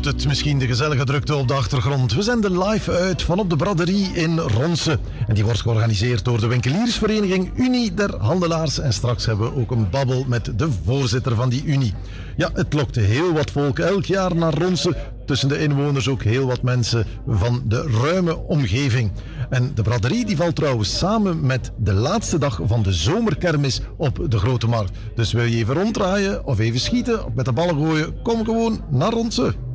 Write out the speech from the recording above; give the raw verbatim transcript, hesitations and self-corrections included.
het, misschien de gezellige drukte op de achtergrond. We zenden live uit van op de braderie in Ronse. En die wordt georganiseerd door de winkeliersvereniging Unie der Handelaars. En straks hebben we ook een babbel met de voorzitter van die Unie. Ja, het lokte heel wat volk elk jaar naar Ronse. Tussen de inwoners ook heel wat mensen van de ruime omgeving. En de braderie die valt trouwens samen met de laatste dag van de zomerkermis op de Grote Markt. Dus wil je even ronddraaien of even schieten of met de ballen gooien, kom gewoon naar Ronse.